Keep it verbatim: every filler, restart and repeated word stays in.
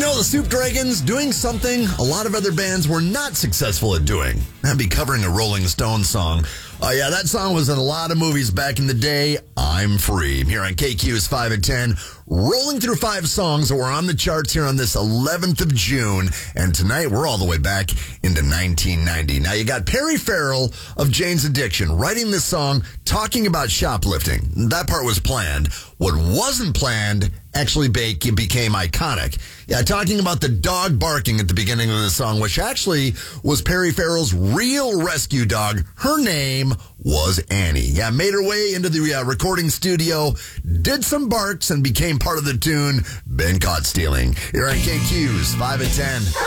know, the Soup Dragons doing something a lot of other bands were not successful at doing. That'd be covering a Rolling Stones song. Oh, yeah, that song was in a lot of movies back in the day. I'm Free. Here on K Q's five at ten, rolling through five songs that were on the charts here on this eleventh of June. And tonight, we're all the way back into nineteen ninety. Now, you got Perry Farrell of Jane's Addiction writing this song talking about shoplifting. That part was planned. What wasn't planned actually became iconic. Yeah, talking about the dog barking at the beginning of the song, which actually was Perry Farrell's real rescue dog. Her name was Annie. Yeah, made her way into the uh, recording studio, did some barks, and became part of the tune, Been Caught Stealing. Here on K Q's five at ten.